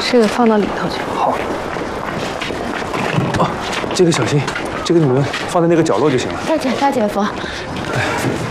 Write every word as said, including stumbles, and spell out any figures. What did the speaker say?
这个放到里头去。 好。哦，这个小心，这个你们放在那个角落就行了。 大姐，大姐夫。 哎。